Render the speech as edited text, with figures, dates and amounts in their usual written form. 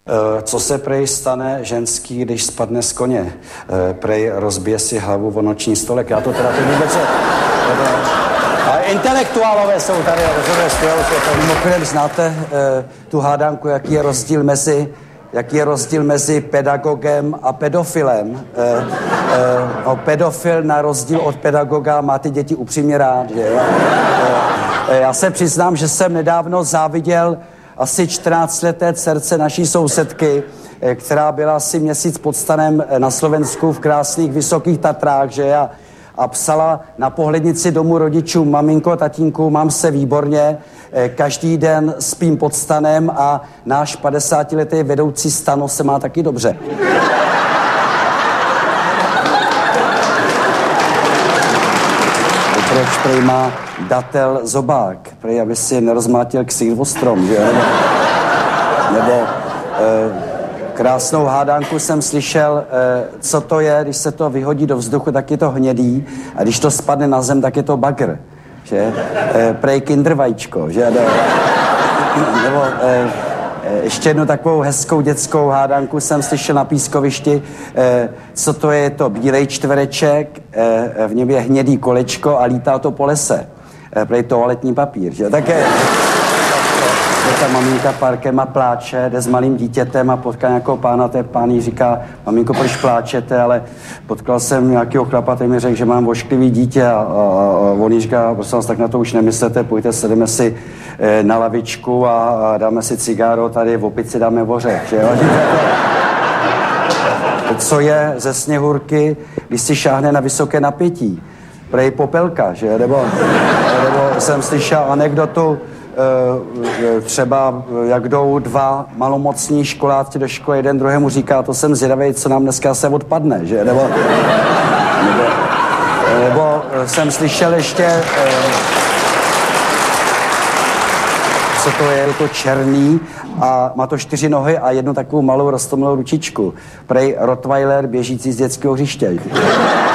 Co se prej stane ženský, když spadne z koně? Prej rozbije si hlavu o noční stolek. Já to teda teď vůbec... A intelektuálové jsou tady, mimochodem znáte tu hádanku, jaký je rozdíl mezi pedagogem a pedofilem. Pedofil na rozdíl od pedagoga má ty děti upřímně rád. Že? Já se přiznám, že jsem nedávno záviděl asi 14leté dcerce naší sousedky, která byla asi měsíc pod stanem na Slovensku v krásných Vysokých Tatrách, že? A psala na pohlednici domu rodičům: maminko, tatínku, mám se výborně, každý den spím pod stanem a náš 50letý vedoucí stanu se má taky dobře. Proč prej má datel zobák? Prej, aby si nerozmátil ksich o strom, že? Nebo krásnou hádanku jsem slyšel, co to je, když se to vyhodí do vzduchu, tak je to hnědý, a když to spadne na zem, tak je to bagr, že? Prej kindervajíčko, že? Nebo ještě jednu takovou hezkou dětskou hádanku jsem slyšel na pískovišti, co to je to bílej čtvereček, v něm je hnědý kolečko a lítá to po lese. Prej toaletní papír, že? Také ta maminka parkem a pláče, jde s malým dítětem a potká nějakého pána, té pán jí říká: maminko, proč pláčete? Ale potkal jsem nějakého chlapa, ten mi řekl, že mám vošklivý dítě a on jí říká: prosím vás, tak na to už nemyslete, pojďte, sedeme si na lavičku a dáme si cigáro, tady v opici dáme ořech, že jo? Co je ze Sněhurky, když si šáhne na vysoké napětí? Prej popelka, že? Nebo jsem slyšel anekdotu, třeba jak jdou dva malomocní školáci do školy, jeden druhému říká: to jsem zvědavej, co nám dneska se odpadne, že? Nebo jsem slyšel ještě, co to je to černý a má to 4 nohy a jednu takovou malou roztomilou ručičku. Prej Rottweiler běžící z dětského hřiště.